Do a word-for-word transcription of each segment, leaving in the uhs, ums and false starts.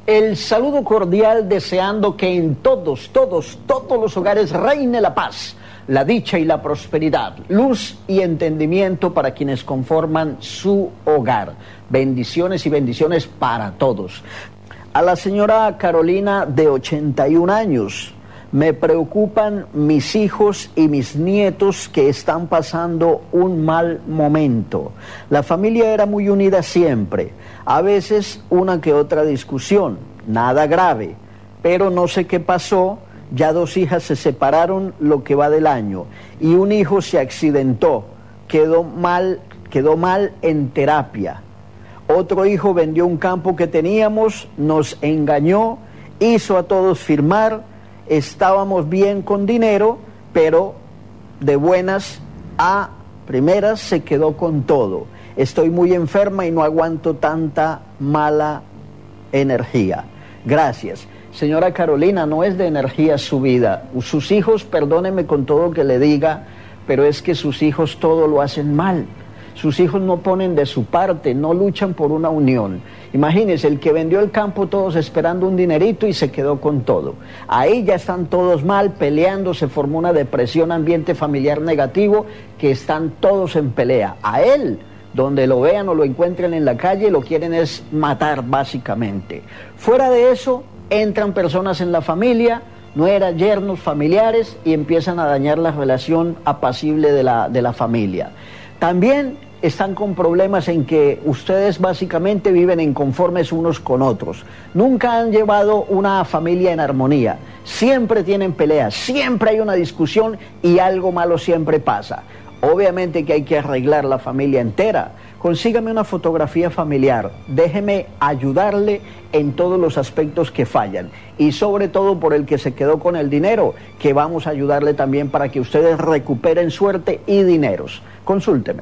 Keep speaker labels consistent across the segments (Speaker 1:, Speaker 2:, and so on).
Speaker 1: El saludo cordial deseando que en todos, todos, todos los hogares reine la paz, la dicha y la prosperidad, luz y entendimiento para quienes conforman su hogar. Bendiciones y bendiciones para todos. A la señora Carolina de ochenta y un años, me preocupan mis hijos y mis nietos que están pasando un mal momento. La familia era muy unida siempre, a veces una que otra discusión, nada grave, pero no sé qué pasó, ya dos hijas se separaron lo que va del año y un hijo se accidentó, quedó mal, quedó mal en terapia. Otro hijo vendió un campo que teníamos, nos engañó, hizo a todos firmar. Estábamos bien con dinero, pero de buenas a primeras se quedó con todo. Estoy muy enferma y no aguanto tanta mala energía. Gracias. Señora Carolina, no es de energía su vida. Sus hijos, perdóneme con todo lo que le diga, pero es que sus hijos todo lo hacen mal. Sus hijos no ponen de su parte, no luchan por una unión. Imagínense, el que vendió el campo todos esperando un dinerito y se quedó con todo. Ahí ya están todos mal, peleando, se formó una depresión, ambiente familiar negativo, que están todos en pelea. A él, donde lo vean o lo encuentren en la calle, lo quieren es matar básicamente. Fuera de eso, entran personas en la familia, nueras, yernos, familiares, y empiezan a dañar la relación apacible de la, de la familia. También están con problemas en que ustedes básicamente viven inconformes unos con otros. Nunca han llevado una familia en armonía. Siempre tienen peleas, siempre hay una discusión y algo malo siempre pasa. Obviamente que hay que arreglar la familia entera. Consígame una fotografía familiar, déjeme ayudarle en todos los aspectos que fallan y sobre todo por el que se quedó con el dinero, que vamos a ayudarle también para que ustedes recuperen suerte y dineros. Consúlteme.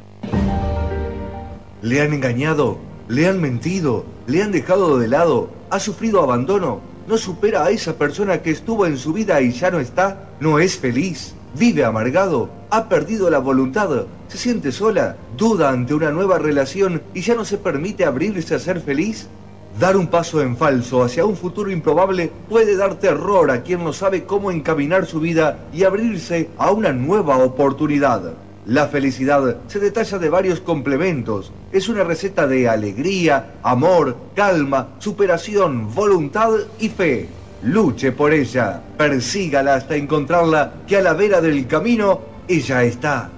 Speaker 2: Le han engañado, le han mentido, le han dejado de lado, ha sufrido abandono, no supera a esa persona que estuvo en su vida y ya no está, no es feliz, vive amargado, ha perdido la voluntad, se siente sola, duda ante una nueva relación y ya no se permite abrirse a ser feliz. Dar un paso en falso hacia un futuro improbable puede dar terror a quien no sabe cómo encaminar su vida y abrirse a una nueva oportunidad. La felicidad se detalla de varios complementos. Es una receta de alegría, amor, calma, superación, voluntad y fe. Luche por ella, persígala hasta encontrarla, que a la vera del camino ella está.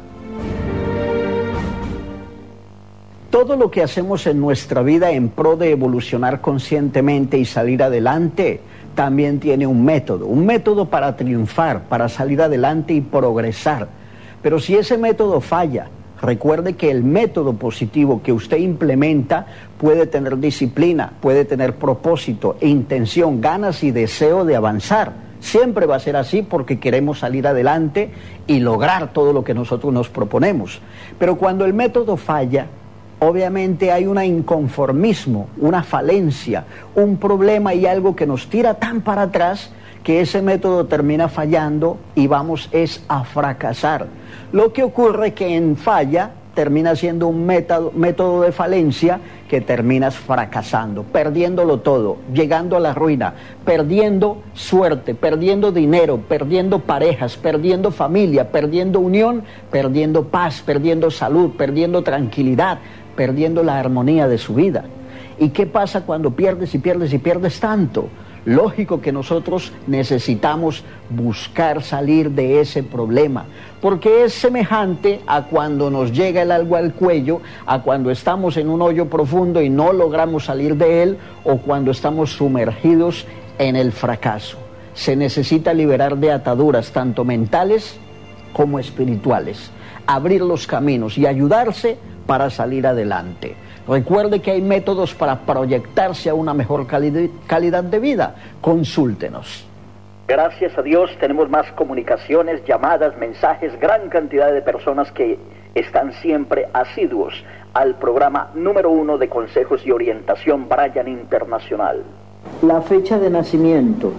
Speaker 1: Todo lo que hacemos en nuestra vida en pro de evolucionar conscientemente y salir adelante también tiene un método, un método para triunfar, para salir adelante y progresar. Pero si ese método falla, recuerde que el método positivo que usted implementa puede tener disciplina, puede tener propósito, intención, ganas y deseo de avanzar. Siempre va a ser así porque queremos salir adelante y lograr todo lo que nosotros nos proponemos. Pero cuando el método falla, obviamente hay un inconformismo, una falencia, un problema y algo que nos tira tan para atrás que ese método termina fallando y vamos es a fracasar. Lo que ocurre que en falla termina siendo un método, método de falencia que terminas fracasando, perdiéndolo todo, llegando a la ruina, perdiendo suerte, perdiendo dinero, perdiendo parejas, perdiendo familia, perdiendo unión, perdiendo paz, perdiendo salud, perdiendo tranquilidad, perdiendo la armonía de su vida. ¿Y qué pasa cuando pierdes y pierdes y pierdes tanto? Lógico que nosotros necesitamos buscar salir de ese problema, porque es semejante a cuando nos llega el algo al cuello, a cuando estamos en un hoyo profundo y no logramos salir de él, o cuando estamos sumergidos en el fracaso. Se necesita liberar de ataduras, tanto mentales como espirituales, abrir los caminos y ayudarse para salir adelante. Recuerde que hay métodos para proyectarse a una mejor calidad de vida. Consúltenos. Gracias a Dios tenemos más comunicaciones, llamadas, mensajes, gran cantidad de personas que están siempre asiduos al programa número uno de consejos y orientación Brian Internacional. La fecha de nacimiento.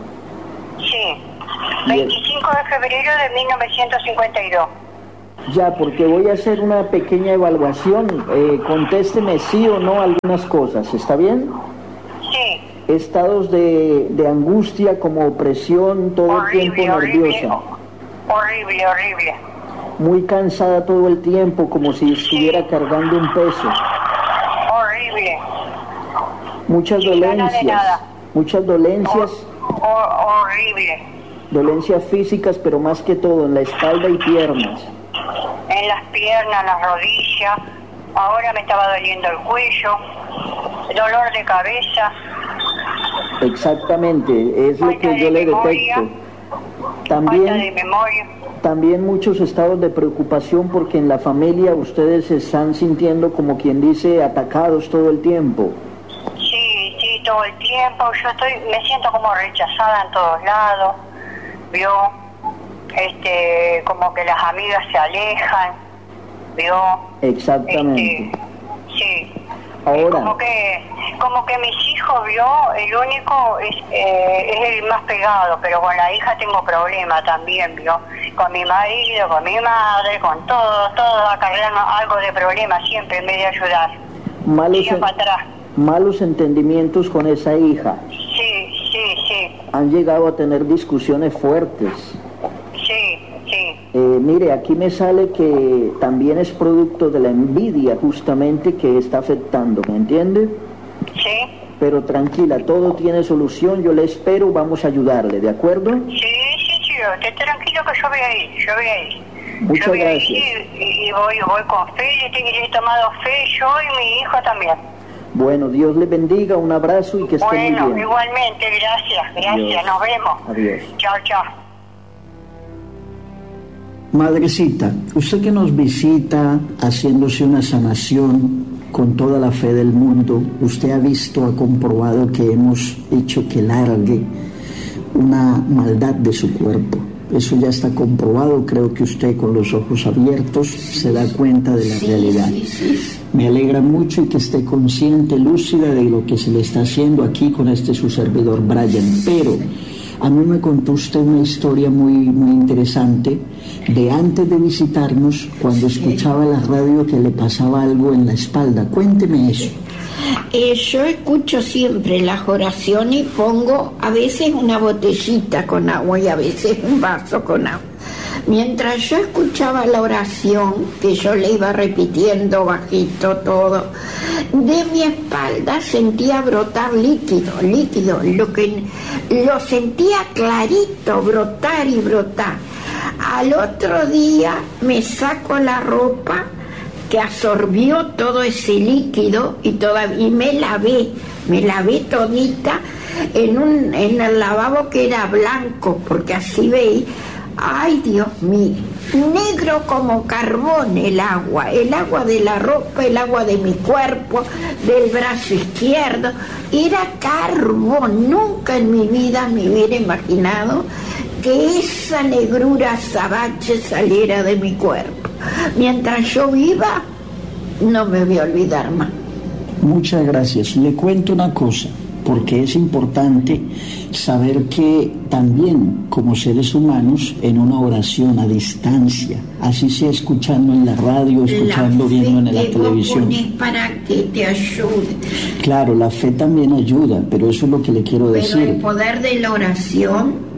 Speaker 3: Sí, veinticinco de febrero de mil novecientos cincuenta y dos.
Speaker 1: Ya, porque voy a hacer una pequeña evaluación. Eh, contésteme sí o no algunas cosas, ¿está bien?
Speaker 3: Sí.
Speaker 1: estados de, de angustia como opresión, todo
Speaker 3: horrible,
Speaker 1: el tiempo nerviosa.
Speaker 3: Horrible, horrible.
Speaker 1: Muy cansada todo el tiempo, como si estuviera
Speaker 3: Sí.
Speaker 1: cargando un peso.
Speaker 3: Horrible.
Speaker 1: Muchas
Speaker 3: Sin ganas de
Speaker 1: dolencias,
Speaker 3: nada.
Speaker 1: muchas dolencias,
Speaker 3: Hor- hor- horrible.
Speaker 1: dolencias físicas, pero más que todo en la espalda y piernas.
Speaker 3: En las piernas, en las rodillas. Ahora me estaba doliendo el cuello. Dolor de cabeza.
Speaker 1: Exactamente, es lo
Speaker 3: Falta
Speaker 1: que
Speaker 3: de
Speaker 1: yo le
Speaker 3: memoria.
Speaker 1: detecto.
Speaker 3: Falta de
Speaker 1: También,
Speaker 3: memoria.
Speaker 1: también muchos estados de preocupación porque en la familia ustedes se están sintiendo, como quien dice, atacados todo el tiempo.
Speaker 3: Sí, sí, todo el tiempo. Yo estoy, me siento como rechazada en todos lados. Vio, este, como que las amigas se alejan. Vio.
Speaker 1: Exactamente.
Speaker 3: Este, sí.
Speaker 1: Ahora,
Speaker 3: Como que, como que mis hijos, vio, el único es, eh, es el más pegado, pero con la hija tengo problema también, vio. Con mi marido, con mi madre, con todo, todo acarreando algo de problema siempre en vez de ayudar.
Speaker 1: malos,
Speaker 3: Siguen
Speaker 1: en-
Speaker 3: para atrás.
Speaker 1: malos entendimientos con esa hija.
Speaker 3: Sí, sí, sí,
Speaker 1: Han llegado a tener discusiones fuertes.
Speaker 3: sí, sí.
Speaker 1: Eh, mire, aquí me sale que también es producto de la envidia justamente que está afectando, ¿me entiende?
Speaker 3: Sí,
Speaker 1: Pero tranquila, todo tiene solución, yo le espero, vamos a ayudarle, ¿de acuerdo?
Speaker 3: sí, sí, sí, usted tranquilo que yo voy a ir, yo voy a ir.
Speaker 1: Muchas
Speaker 3: yo voy
Speaker 1: gracias.
Speaker 3: a ir y, y voy, voy con fe, y tengo- he tomado fe yo y mi hijo también.
Speaker 1: Bueno, Dios le bendiga, un abrazo y que esté
Speaker 3: Bueno,
Speaker 1: muy bien.
Speaker 3: igualmente, gracias, gracias,
Speaker 1: Adiós.
Speaker 3: nos vemos.
Speaker 1: Adiós.
Speaker 3: Chao, chao.
Speaker 1: Madrecita, usted que nos visita haciéndose una sanación con toda la fe del mundo, usted ha visto, ha comprobado que hemos hecho que largue una maldad de su cuerpo. Eso ya está comprobado, creo que usted con los ojos abiertos se da cuenta de la
Speaker 4: Sí,
Speaker 1: realidad.
Speaker 4: sí, sí.
Speaker 1: Me alegra mucho y que esté consciente, lúcida de lo que se le está haciendo aquí con este su servidor Brian. Pero a mí me contó usted una historia muy, muy interesante de antes de visitarnos, cuando escuchaba la radio que le pasaba algo en la espalda. Cuénteme eso.
Speaker 4: Eh, yo escucho siempre las oraciones y pongo a veces una botellita con agua y a veces un vaso con agua. Mientras yo escuchaba la oración, que yo le iba repitiendo bajito todo, de mi espalda sentía brotar líquido, líquido, lo que lo sentía clarito, brotar y brotar. Al otro día me saco la ropa que absorbió todo ese líquido y, toda, y me lavé, me lavé todita en, un, en el lavabo que era blanco, porque así veí. Ay, Dios mío, negro como carbón el agua, el agua de la ropa, el agua de mi cuerpo, del brazo izquierdo, era carbón. Nunca en mi vida me hubiera imaginado que esa negrura azabache saliera de mi cuerpo. Mientras yo viva, no me voy a olvidar más.
Speaker 1: Muchas gracias. Le cuento una cosa, porque es importante saber que también como seres humanos, en una oración a distancia, así sea escuchando en la radio, escuchando, viendo en la televisión.
Speaker 4: La fe que vos pones para que te ayude.
Speaker 1: Claro, la fe también ayuda, pero eso es lo que le quiero
Speaker 4: Pero
Speaker 1: decir.
Speaker 4: el poder de la oración,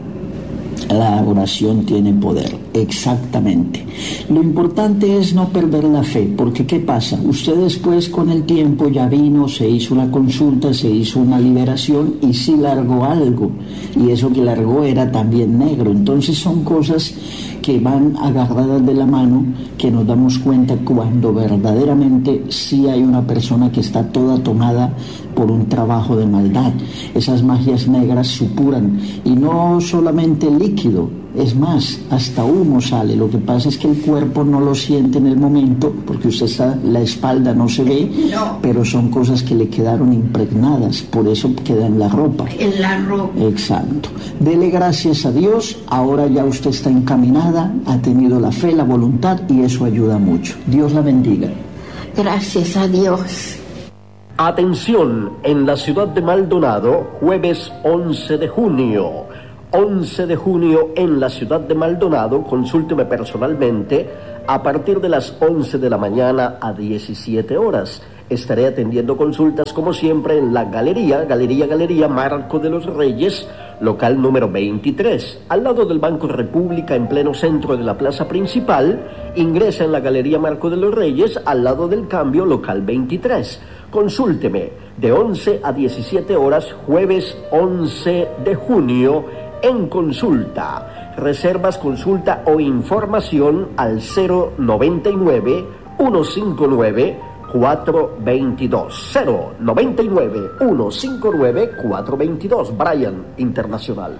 Speaker 1: La oración tiene poder, exactamente. Lo importante es no perder la fe, porque ¿qué pasa? Usted después con el tiempo ya vino, se hizo una consulta, se hizo una liberación y sí largó algo, y eso que largó era también negro. Entonces son cosas que van agarradas de la mano, que nos damos cuenta cuando verdaderamente sí hay una persona que está toda tomada por un trabajo de maldad. Esas magias negras supuran, y no solamente líquido, es más, hasta humo sale. Lo que pasa es que el cuerpo no lo siente en el momento, porque usted está, la espalda no se ve,
Speaker 4: no.
Speaker 1: pero son cosas que le quedaron impregnadas, por eso queda en la ropa.
Speaker 4: en la ropa.
Speaker 1: Exacto. Dele gracias a Dios, ahora ya usted está encaminada, ha tenido la fe, la voluntad, y eso ayuda mucho. Dios la bendiga.
Speaker 4: Gracias a Dios.
Speaker 5: Atención, en la ciudad de Maldonado, jueves once de junio. once de junio en la ciudad de Maldonado, consúlteme personalmente a partir de las once de la mañana a diecisiete horas. Estaré atendiendo consultas como siempre en la Galería, Galería, Galería Marco de los Reyes, local número veintitrés, al lado del Banco República, en pleno centro de la plaza principal. Ingresa en la Galería Marco de los Reyes, al lado del Cambio, local veintitrés. Consúlteme de once a diecisiete horas, jueves once de junio, en consulta. Reservas, consulta o información al cero noventa y nueve, ciento cincuenta y nueve, cuatrocientos veintidós. cero noventa y nueve, ciento cincuenta y nueve, cuatrocientos veintidós. Bryan Internacional.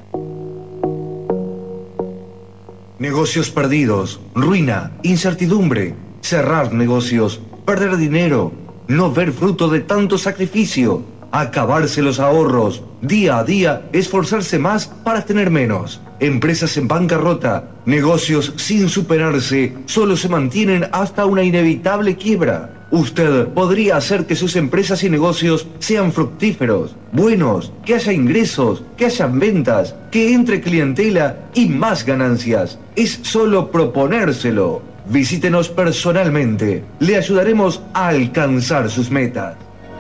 Speaker 2: Negocios perdidos, ruina, incertidumbre, cerrar negocios, perder dinero, no ver fruto de tanto sacrificio, acabarse los ahorros, día a día esforzarse más para tener menos. Empresas en bancarrota, negocios sin superarse, solo se mantienen hasta una inevitable quiebra. Usted podría hacer que sus empresas y negocios sean fructíferos, buenos, que haya ingresos, que hayan ventas, que entre clientela y más ganancias. Es solo proponérselo. Visítenos personalmente. Le ayudaremos a alcanzar sus metas.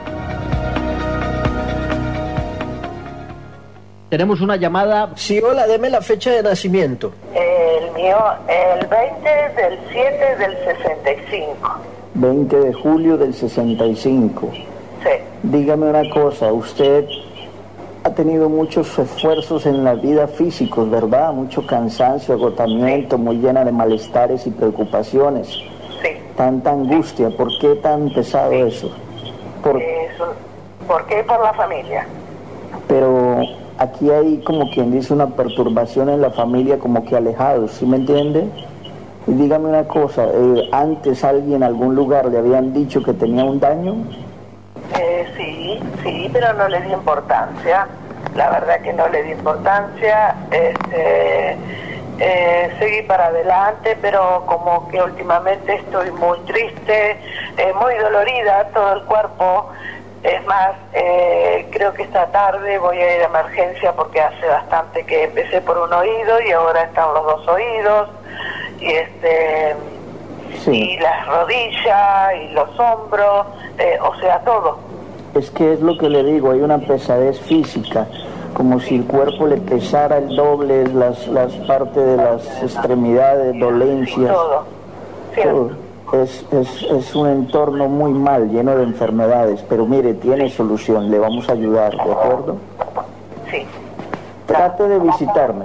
Speaker 1: Tenemos una llamada. Sí, hola, deme la fecha de nacimiento.
Speaker 6: El mío, el veinte del siete del sesenta y cinco.
Speaker 1: veinte de julio del sesenta y cinco.
Speaker 6: Sí.
Speaker 1: Dígame una cosa, usted ha tenido muchos esfuerzos en la vida físicos, ¿verdad? Mucho cansancio, agotamiento, sí. Muy llena de malestares y preocupaciones.
Speaker 6: Sí.
Speaker 1: Tanta angustia, ¿por qué tan pesado sí. eso?
Speaker 6: Por... eso? ¿Por qué? Por la familia.
Speaker 1: Pero aquí hay como quien dice una perturbación en la familia, como que alejados, ¿sí me entiende? Y dígame una cosa, eh, ¿antes alguien en algún lugar le habían dicho que tenía un daño?
Speaker 6: Eh, sí, sí, pero no le di importancia. La verdad que no le di importancia. Este, eh, seguí para adelante, pero como que últimamente estoy muy triste, eh, muy dolorida, todo el cuerpo. Es más, eh, creo que esta tarde voy a ir a emergencia porque hace bastante que empecé por un oído y ahora están los dos oídos. Y este sí. y las rodillas y los hombros, eh, o sea, todo.
Speaker 1: Es que es lo que le digo, hay una pesadez física, como si el cuerpo le pesara el doble, las, las partes de las extremidades, dolencias.
Speaker 6: Todo.
Speaker 1: todo. Es, es, es un entorno muy mal, lleno de enfermedades, pero mire, tiene solución, le vamos a ayudar, ¿de acuerdo?
Speaker 6: Sí.
Speaker 1: Trate de visitarme.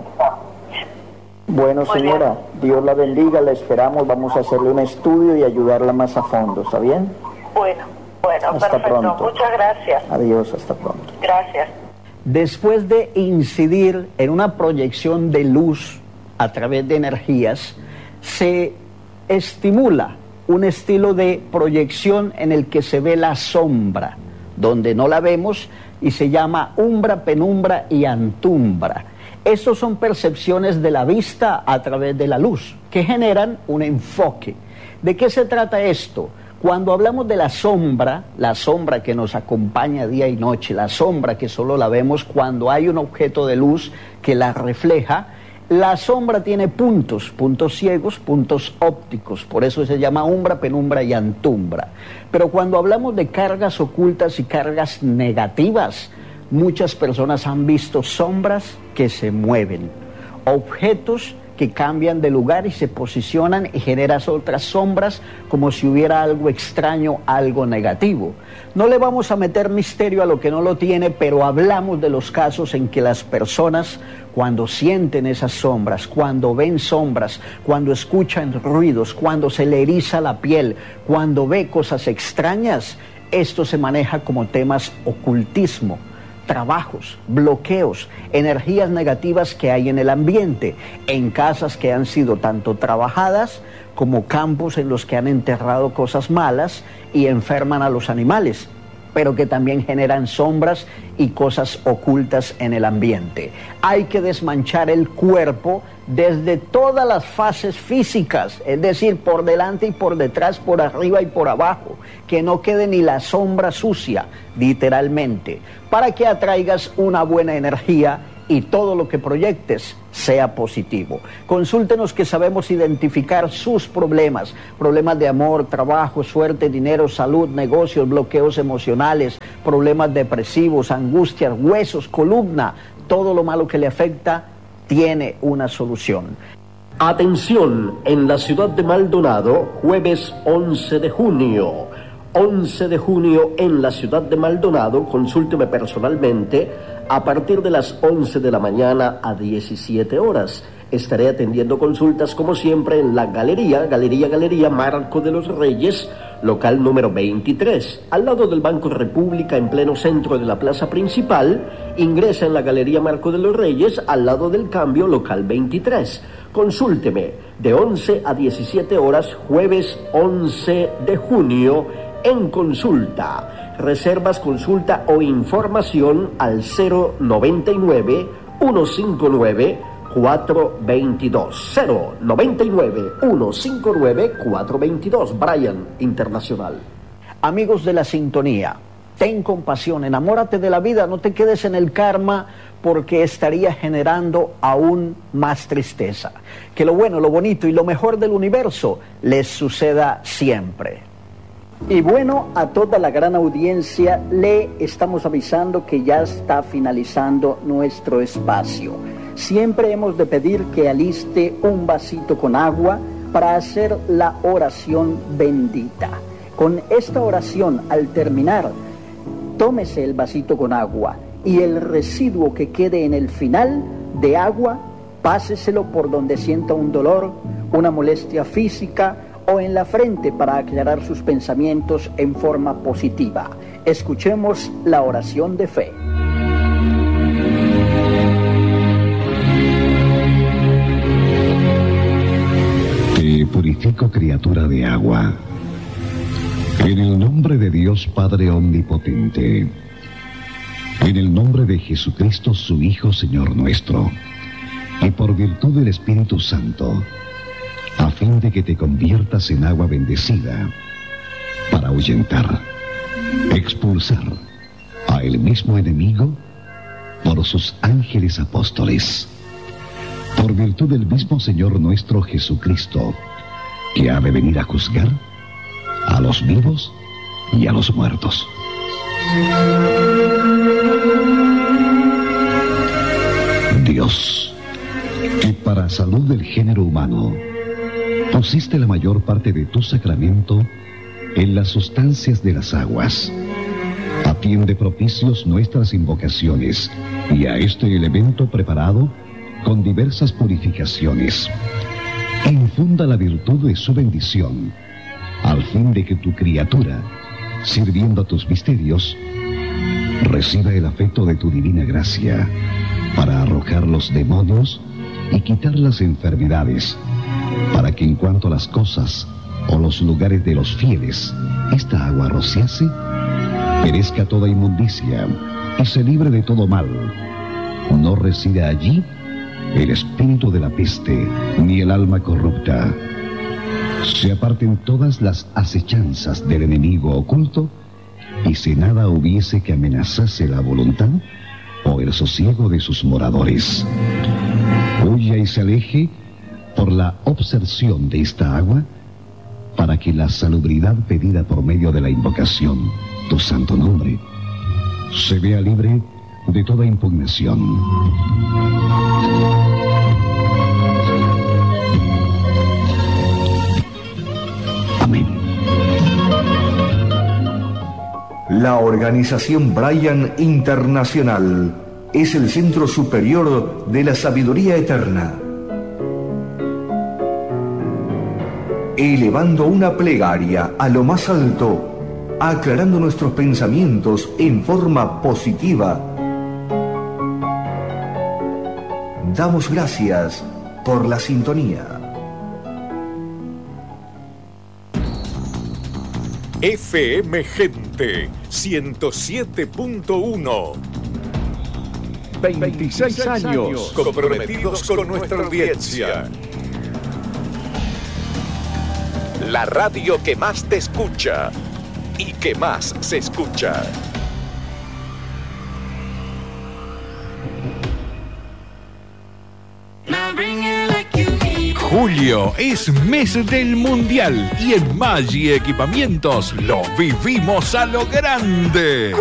Speaker 1: Bueno, señora, Dios la bendiga, la esperamos, vamos a hacerle un estudio y ayudarla más a fondo, ¿está bien?
Speaker 6: Bueno, bueno,
Speaker 1: hasta
Speaker 6: perfecto,
Speaker 1: pronto.
Speaker 6: Muchas gracias.
Speaker 1: Adiós, hasta pronto.
Speaker 6: Gracias.
Speaker 1: Después de incidir en una proyección de luz a través de energías, se estimula un estilo de proyección en el que se ve la sombra, donde no la vemos, y se llama umbra, penumbra y antumbra. Estos son percepciones de la vista a través de la luz, que generan un enfoque. ¿De qué se trata esto? Cuando hablamos de la sombra, la sombra que nos acompaña día y noche, la sombra que solo la vemos cuando hay un objeto de luz que la refleja, la sombra tiene puntos, puntos ciegos, puntos ópticos, por eso se llama umbra, penumbra y antumbra. Pero cuando hablamos de cargas ocultas y cargas negativas, muchas personas han visto sombras que se mueven, objetos que cambian de lugar y se posicionan y generan otras sombras como si hubiera algo extraño, algo negativo. No le vamos a meter misterio a lo que no lo tiene, pero hablamos de los casos en que las personas, cuando sienten esas sombras, cuando ven sombras, cuando escuchan ruidos, cuando se le eriza la piel, cuando ve cosas extrañas, esto se maneja como temas ocultismo. Trabajos, bloqueos, energías negativas que hay en el ambiente, en casas que han sido tanto trabajadas como campos en los que han enterrado cosas malas y enferman a los animales, pero que también generan sombras y cosas ocultas en el ambiente. Hay que desmanchar el cuerpo desde todas las fases físicas, es decir, por delante y por detrás, por arriba y por abajo, que no quede ni la sombra sucia, literalmente, para que atraigas una buena energía y todo lo que proyectes sea positivo. Consúltenos, que sabemos identificar sus problemas, problemas de amor, trabajo, suerte, dinero, salud, negocios, bloqueos emocionales, problemas depresivos, angustias, huesos, columna, todo lo malo que le afecta tiene una solución.
Speaker 5: Atención, en la ciudad de Maldonado, jueves once de junio. once de junio en la ciudad de Maldonado, consúlteme personalmente a partir de las once de la mañana a diecisiete horas. Estaré atendiendo consultas como siempre en la Galería, Galería, Galería Marco de los Reyes, local número veintitrés, al lado del Banco República, en pleno centro de la plaza principal. Ingresa en la Galería Marco de los Reyes, al lado del Cambio, local veintitrés. Consúlteme de once a diecisiete horas, jueves once de junio, en consulta. Reservas, consulta o información al cero noventa y nueve, ciento cincuenta y nueve, cuatrocientos veintidós. cero noventa y nueve, ciento cincuenta y nueve, cuatrocientos veintidós. Brian Internacional.
Speaker 1: Amigos de la sintonía, ten compasión, enamórate de la vida, no te quedes en el karma, porque estaría generando aún más tristeza. Que lo bueno, lo bonito y lo mejor del universo les suceda siempre. Y bueno, a toda la gran audiencia le estamos avisando que ya está finalizando nuestro espacio. Siempre hemos de pedir que aliste un vasito con agua para hacer la oración bendita. Con esta oración, al terminar, tómese el vasito con agua y el residuo que quede en el final de agua, páseselo por donde sienta un dolor, una molestia física o en la frente, para aclarar sus pensamientos en forma positiva. Escuchemos la oración de fe.
Speaker 7: Te purifico, criatura de agua, en el nombre de Dios Padre Omnipotente, en el nombre de Jesucristo, su Hijo, Señor nuestro, y por virtud del Espíritu Santo, a fin de que te conviertas en agua bendecida, para ahuyentar, expulsar a el mismo enemigo por sus ángeles apóstoles, por virtud del mismo Señor nuestro Jesucristo, que ha de venir a juzgar a los vivos y a los muertos. Dios, que para salud del género humano pusiste la mayor parte de tu sacramento en las sustancias de las aguas, atiende propicios nuestras invocaciones y a este elemento preparado con diversas purificaciones. Infunda la virtud de su bendición, al fin de que tu criatura, sirviendo a tus misterios, reciba el afecto de tu divina gracia para arrojar los demonios y quitar las enfermedades, para que en cuanto a las cosas o los lugares de los fieles esta agua rociase, perezca toda inmundicia y se libre de todo mal. No resida allí el espíritu de la peste, ni el alma corrupta. Se aparten todas las acechanzas del enemigo oculto, y si nada hubiese que amenazase la voluntad o el sosiego de sus moradores, huya y se aleje por la obserción de esta agua, para que la salubridad pedida por medio de la invocación, tu santo nombre, se vea libre de toda impugnación. Amén.
Speaker 2: La organización Brian Internacional es el centro superior de la sabiduría eterna. Elevando una plegaria a lo más alto, aclarando nuestros pensamientos en forma positiva, damos gracias por la sintonía.
Speaker 8: F M Gente ciento siete punto uno.
Speaker 9: veintiséis años
Speaker 8: comprometidos con nuestra audiencia. La radio que más te escucha y que más se escucha.
Speaker 9: Julio es mes del Mundial y en Maggi Equipamientos lo vivimos a lo grande.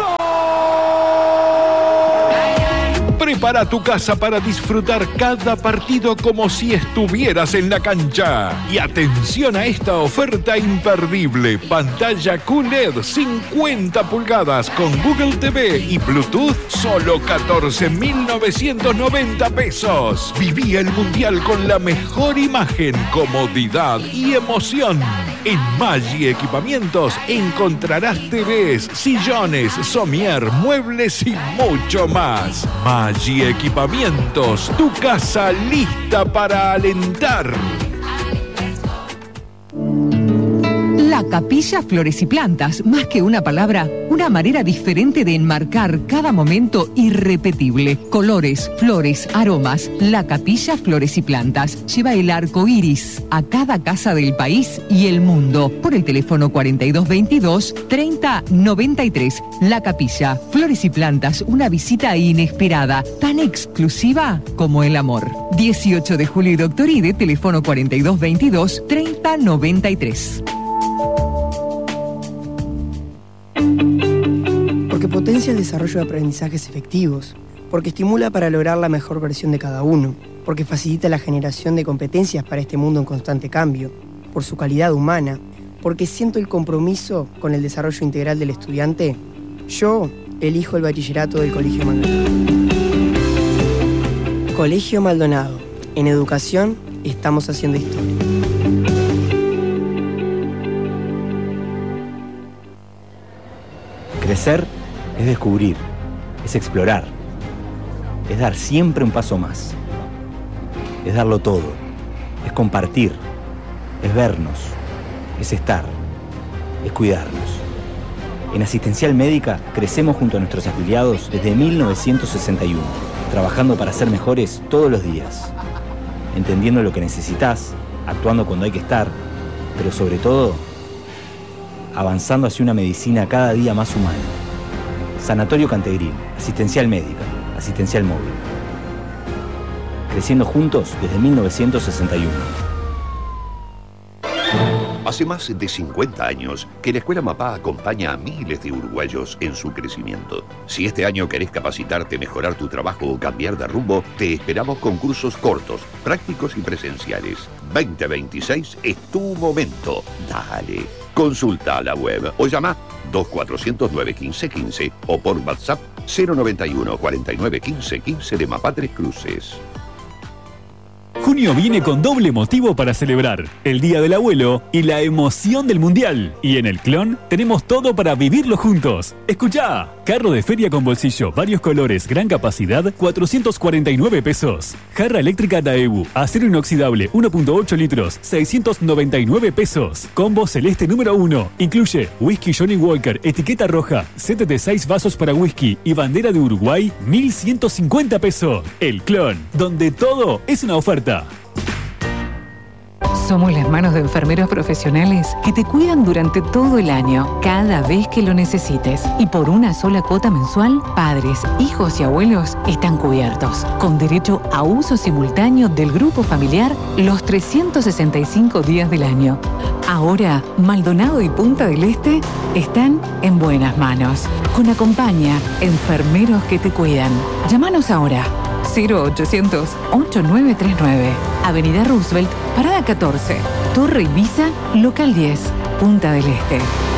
Speaker 9: Prepara tu casa para disfrutar cada partido como si estuvieras en la cancha. Y atención a esta oferta imperdible. Pantalla Q L E D cincuenta pulgadas con Google T V y Bluetooth, solo catorce mil novecientos noventa pesos. Viví el Mundial con la mejor imagen, comodidad y emoción. En Maggi Equipamientos encontrarás T Vs, sillones, somier, muebles y mucho más. Maggi Equipamientos, tu casa lista para alentar.
Speaker 10: La Capilla Flores y Plantas, más que una palabra, una manera diferente de enmarcar cada momento irrepetible. Colores, flores, aromas. La Capilla Flores y Plantas lleva el arco iris a cada casa del país y el mundo. Por el teléfono cuarenta y dos veintidós, treinta noventa y tres. La Capilla Flores y Plantas, una visita inesperada, tan exclusiva como el amor. dieciocho de julio y Doctor Ide, teléfono cuarenta y dos veintidós, treinta noventa y tres.
Speaker 11: Porque potencia el desarrollo de aprendizajes efectivos, porque estimula para lograr la mejor versión de cada uno, porque facilita la generación de competencias para este mundo en constante cambio, por su calidad humana, porque siento el compromiso con el desarrollo integral del estudiante, yo elijo el bachillerato del Colegio Maldonado. Colegio Maldonado. En educación estamos haciendo historia.
Speaker 12: Crecer es descubrir, es explorar, es dar siempre un paso más, es darlo todo, es compartir, es vernos, es estar, es cuidarnos. En Asistencial Médica crecemos junto a nuestros afiliados desde mil novecientos sesenta y uno, trabajando para ser mejores todos los días, entendiendo lo que necesitas, actuando cuando hay que estar, pero sobre todo, avanzando hacia una medicina cada día más humana. Sanatorio Cantegrín, Asistencial Médica, Asistencial Móvil. Creciendo juntos desde mil novecientos sesenta y uno.
Speaker 13: Hace más de cincuenta años que la Escuela Mapá acompaña a miles de uruguayos en su crecimiento. Si este año querés capacitarte, mejorar tu trabajo o cambiar de rumbo, te esperamos con cursos cortos, prácticos y presenciales. veinte veintiséis es tu momento. Dale. Consulta a la web o llama dos cuatrocientos nueve quince quince o por WhatsApp cero noventa y uno cuarenta y nueve quince quince de Mapá Tres Cruces.
Speaker 14: Junio viene con doble motivo para celebrar, el Día del Abuelo y la emoción del Mundial. Y en el Clon tenemos todo para vivirlo juntos. ¡Escuchá! Carro de feria con bolsillo, varios colores, gran capacidad, cuatrocientos cuarenta y nueve pesos. Jarra eléctrica Daewoo, acero inoxidable, uno punto ocho litros, seiscientos noventa y nueve pesos. Combo celeste número uno, incluye whisky Johnny Walker, etiqueta roja, set de seis vasos para whisky y bandera de Uruguay, mil ciento cincuenta pesos. El Clon, donde todo es una oferta.
Speaker 15: Somos las manos de enfermeros profesionales que te cuidan durante todo el año, cada vez que lo necesites. Y por una sola cuota mensual, padres, hijos y abuelos están cubiertos, con derecho a uso simultáneo del grupo familiar los trescientos sesenta y cinco días del año. Ahora, Maldonado y Punta del Este están en buenas manos. Con Acompaña, enfermeros que te cuidan. Llámanos ahora. cero ochocientos, ocho nueve tres nueve. Avenida Roosevelt, Parada catorce. Torre Ibiza, Local diez, Punta del Este.